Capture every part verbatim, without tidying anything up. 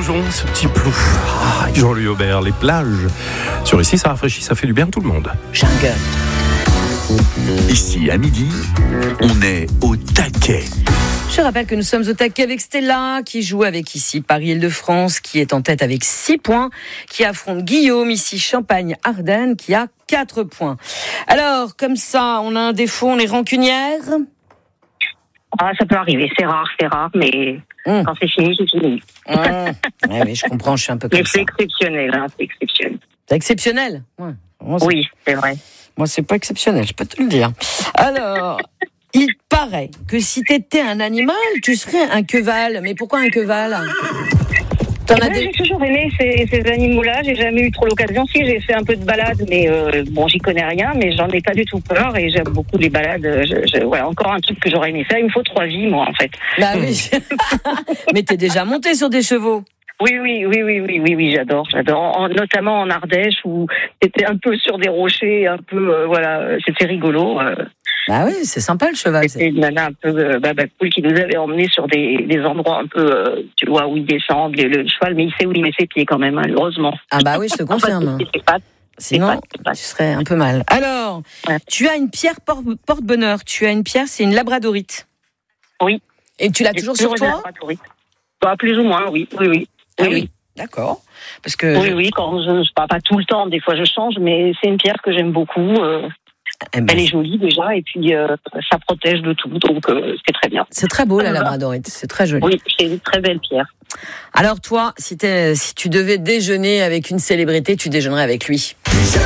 Plongeons ce petit plou. Ah, Jean-Louis Aubert, les plages. Sur ici, ça rafraîchit, ça fait du bien à tout le monde. Jungle. Ici, à midi, on est au taquet. Je rappelle que nous sommes au taquet avec Stella, qui joue avec ici Paris-Île-de-France, qui est en tête avec six points, qui affronte Guillaume, ici Champagne-Ardenne, qui a quatre points. Alors, comme ça, on a un défaut, on est rancunière. Ah, ça peut arriver, c'est rare, c'est rare, mais mmh. quand c'est fini, c'est fini. Mmh. Ouais, oui, je comprends, je suis un peu comme mais ça. c'est exceptionnel, hein, c'est exceptionnel. C'est exceptionnel. Ouais. Moi, c'est... Oui, c'est vrai. Moi, c'est pas exceptionnel, je peux te le dire. Alors, il paraît que si t'étais un animal, tu serais un queval. Mais pourquoi un queval ? T'en as Ouais, des... J'ai toujours aimé ces, ces animaux-là, j'ai jamais eu trop l'occasion. Si, j'ai fait un peu de balade, mais euh, bon, j'y connais rien, mais j'en ai pas du tout peur et j'aime beaucoup les balades. Je, je, voilà, encore un truc que j'aurais aimé faire. Il me faut trois vies, moi, en fait. Bah oui. Mais t'es déjà monté sur des chevaux. Oui, oui, oui, oui, oui, oui, oui, j'adore, j'adore. En, notamment en Ardèche où c'était un peu sur des rochers, un peu, euh, voilà, c'était rigolo. Euh. Bah oui, c'est sympa le cheval. C'était une nana un peu euh, bah, bah, cool qui nous avait emmenés sur des, des endroits un peu, euh, tu vois, où il descend, le, le cheval, mais il sait où il met ses pieds quand même, hein, heureusement. Ah bah oui, je te confirme. Enfin, c'est pas, Sinon, c'est pas, c'est pas. tu serais un peu mal. Alors, ouais. Tu as une pierre porte, porte-bonheur. Tu as une pierre, c'est une labradorite. Oui. Et tu l'as toujours sur toi ? Bah, plus ou moins, oui, oui, oui. Ah oui, oui. oui. D'accord. Parce que oui, oui, quand je, je pas, pas tout le temps, des fois je change, mais c'est une pierre que j'aime beaucoup. Euh, eh ben, elle est jolie déjà, et puis euh, ça protège de tout, donc euh, c'est très bien. C'est très beau la labradorite, c'est très joli. Oui, c'est une très belle pierre. Alors toi, si, t'es, si tu devais déjeuner avec une célébrité, tu déjeunerais avec lui.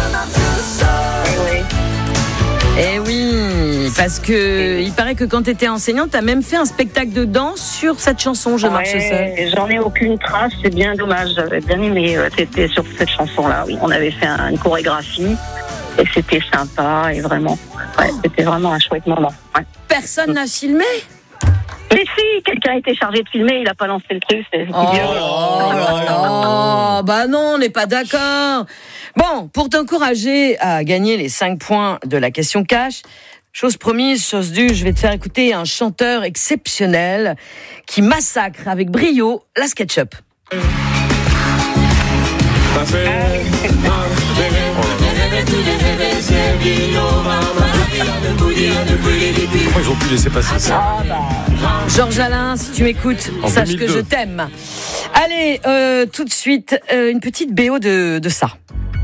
Oui. Eh oui, parce que il paraît que quand tu étais enseignante, tu as même fait un spectacle de danse sur cette chanson, Je marche ouais, seule. J'en ai aucune trace, c'est bien dommage. J'avais bien aimé, euh, c'était sur cette chanson-là. Oui, on avait fait un, une chorégraphie et c'était sympa et vraiment, ouais, c'était vraiment un chouette moment. Ouais. Personne n'a filmé ? Mais si, quelqu'un était chargé de filmer, il n'a pas lancé le truc. C'est Oh, oh là là, bah non, on n'est pas d'accord. Bon, pour t'encourager à gagner les cinq points de la question cash, chose promise, chose due, je vais te faire écouter un chanteur exceptionnel qui massacre avec brio la SketchUp. Pourquoi ils ont pu laisser passer ça ? Ah bah. Georges Alain, si tu m'écoutes, En sache deux mille deux. que je t'aime. Allez, euh, tout de suite, euh, une petite B O de, de ça.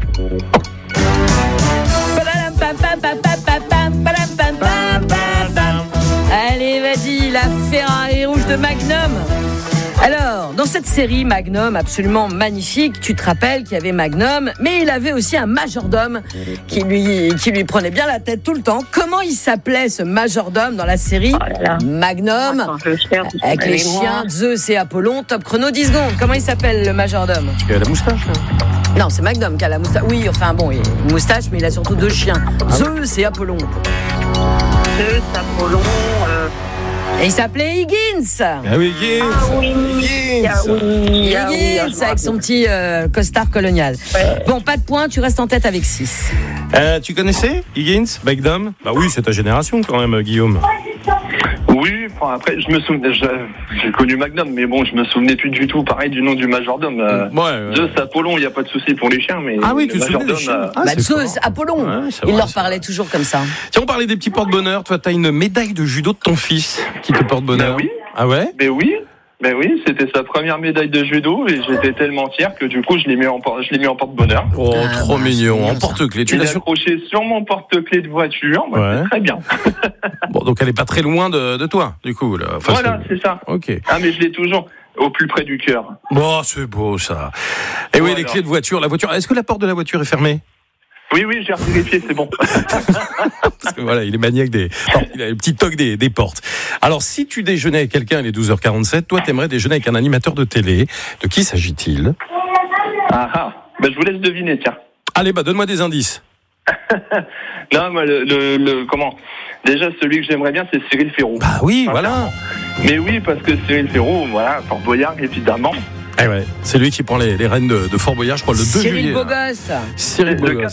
Allez, vas-y, la Ferrari rouge de Magnum. Alors, dans cette série Magnum, absolument magnifique, tu te rappelles qu'il y avait Magnum, mais il avait aussi un majordome qui lui, qui lui prenait bien la tête tout le temps. Comment il s'appelait ce majordome dans la série Oh là là. Magnum? Attends, je vais faire, Avec les allez, moi. chiens, Zeus et Apollon, top chrono, dix secondes. Comment il s'appelle le majordome? Il a la moustache, là. Non, c'est Magnum qui a la moustache. Oui, enfin bon, il a une moustache, mais il a surtout deux chiens. Zeus et Apollon. Zeus, Apollon. Euh... Et il s'appelait Higgins. Ah oui, Higgins. Ah oui, Higgins. ah oui, ah oui, Higgins, ah, avec son petit euh, costard colonial. Ouais. Bon, pas de points, tu restes en tête avec six. Euh, tu connaissais Higgins, Magnum? Bah oui, c'est ta génération quand même, Guillaume. Oui, enfin, après, je me souvenais, je- j'ai connu Magnum, mais bon, je me souvenais plus du tout, pareil, du nom du majordome. Euh, Ouais, ouais. Zeus, Apollon, il n'y a pas de souci pour les chiens, mais Ah oui, le tu te souviens des majordome, chiens? euh, Ah, bah, c'est Zeus, fort. Apollon. Ouais, c'est il vrai, leur c'est parlait toujours comme ça. Tiens, on parlait des petits porte-bonheur. Toi, t'as une médaille de judo de ton fils qui te porte bonheur. Ben oui. Ah ouais? Mais oui, mais oui, c'était sa première médaille de judo et j'étais tellement fier que du coup, je l'ai mis en, por- je l'ai mis en porte-bonheur. Oh, Ah, trop bah, mignon. c'est bien, En ça. porte-clés. Tu Il l'as est sur... accroché sur mon porte-clés de voiture, bah, Ouais. c'est très bien. Bon, donc elle est pas très loin de, de toi, du coup. Là. Enfin, Voilà, c'est ça. Ok. Ah, mais je l'ai toujours au plus près du cœur. Bon, c'est beau ça. Et oui, Voilà. les clés de voiture. La voiture. Est-ce que la porte de la voiture est fermée? Oui, oui, j'ai vérifié, c'est bon. Parce que voilà, il est maniaque des. Non, il a le petit toc des, des portes. Alors, si tu déjeunais avec quelqu'un, il est douze heures quarante-sept, toi, t'aimerais déjeuner avec un animateur de télé. De qui s'agit-il? Ah ah, bah, je vous laisse deviner, tiens. Allez, bah, donne-moi des indices. Non, moi, le, le, le- comment? Déjà, celui que j'aimerais bien, c'est Cyril Ferraud. Bah oui, voilà. Mais oui, parce que Cyril Ferraud, voilà, Fort Boyard, évidemment. Eh ouais, c'est lui qui prend les, les rênes de, de Fort Boyard, je crois, le deux Cyril juillet. là. Beaugosse. Cyril Le Beaugosse.